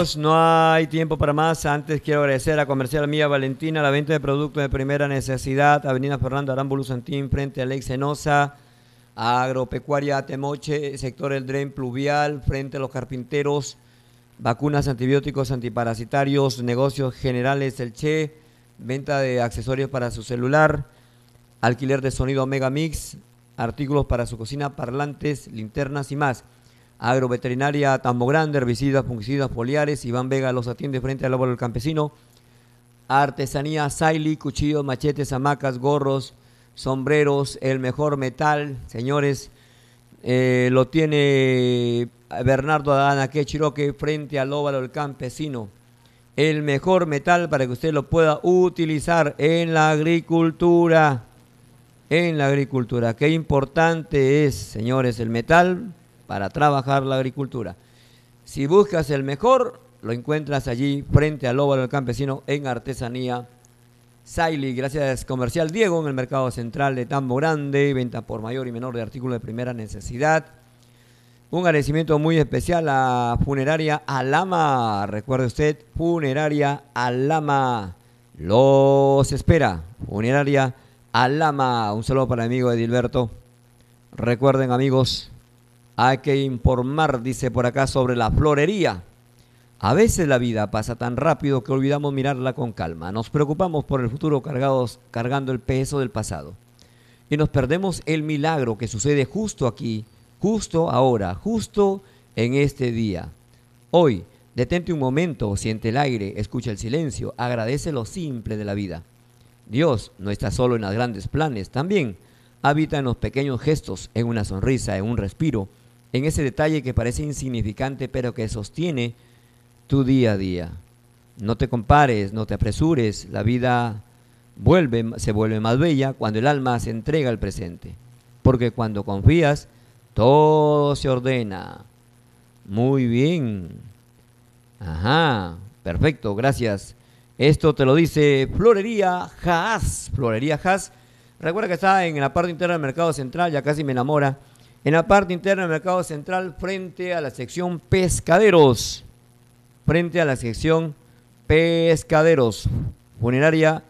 No hay tiempo para más. Antes quiero agradecer a Comercial Mía Valentina, la venta de productos de primera necesidad, Avenida Fernando Arámbulo Santín, frente a Ley Cenosa, Agropecuaria Temoche, sector El Dren Pluvial, frente a los carpinteros, vacunas, antibióticos, antiparasitarios, negocios generales El Che, venta de accesorios para su celular, alquiler de sonido Megamix, artículos para su cocina, parlantes, linternas y más. Agroveterinaria Tambo Grande, herbicidas, fungicidas, foliares. Iván Vega los atiende frente al Óvalo del Campesino. Artesanía Saili, cuchillos, machetes, hamacas, gorros, sombreros, el mejor metal, señores. Lo tiene Bernardo Adana Quechiroque frente al Óvalo del Campesino. El mejor metal para que usted lo pueda utilizar en la agricultura. En la agricultura. Qué importante es, señores, el metal para trabajar la agricultura. Si buscas el mejor, lo encuentras allí frente al Óvalo del Campesino en Artesanía Saili. Gracias Comercial Diego en el Mercado Central de Tambo Grande, venta por mayor y menor de artículos de primera necesidad. Un agradecimiento muy especial a Funeraria Alama. Recuerde usted, Funeraria Alama los espera. Funeraria Alama. Un saludo para mi amigo Edilberto. Recuerden, amigos, hay que informar, dice por acá, sobre la florería. A veces la vida pasa tan rápido que olvidamos mirarla con calma. Nos preocupamos por el futuro cargando el peso del pasado. Y nos perdemos el milagro que sucede justo aquí, justo ahora, justo en este día. Hoy, detente un momento, siente el aire, escucha el silencio, agradece lo simple de la vida. Dios no está solo en los grandes planes, también habita en los pequeños gestos, en una sonrisa, en un respiro, en ese detalle que parece insignificante pero que sostiene tu día a día. No te compares, no te apresures, la vida se vuelve más bella cuando el alma se entrega al presente, porque cuando confías, todo se ordena. Muy bien. Ajá, perfecto, gracias. Esto te lo dice Florería Haas. Florería Haas. Recuerda que está en la parte interna del Mercado Central, ya casi me enamora. En la parte interna del Mercado Central, frente a la sección Pescaderos. Frente a la sección Pescaderos. Funeraria,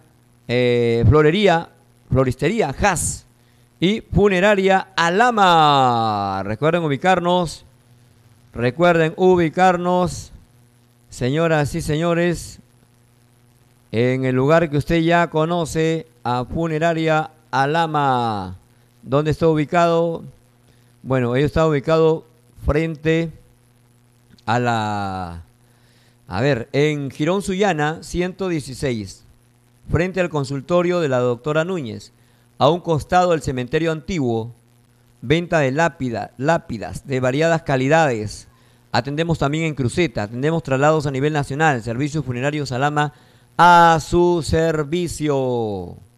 Floristería Haas y Funeraria Alama. Recuerden ubicarnos, señoras y señores, en el lugar que usted ya conoce, a Funeraria Alama. ¿Dónde está ubicado? Bueno, ellos está ubicado frente a en Girón Sullana 116, frente al consultorio de la doctora Núñez, a un costado del cementerio antiguo. Venta de lápidas de variadas calidades. Atendemos también en cruceta, atendemos traslados a nivel nacional, servicios funerarios Alama a su servicio.